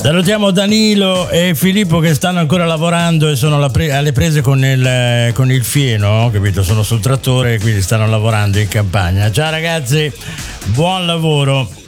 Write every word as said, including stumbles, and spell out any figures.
Salutiamo Danilo e Filippo che stanno ancora lavorando e sono alle prese con il, con il fieno, capito? Sono sul trattore e quindi stanno lavorando in campagna. Ciao ragazzi, buon lavoro.